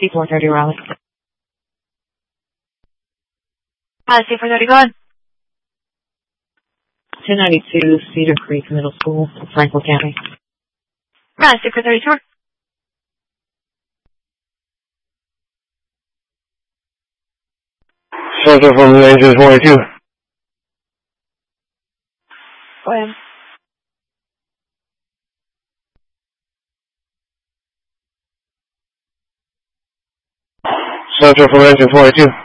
C430 Raleigh. C430, go ahead. 1092 Cedar Creek Middle School, Franklin County. C430, sure. Central from Ranger 22. Go ahead. Central from Ranger 22.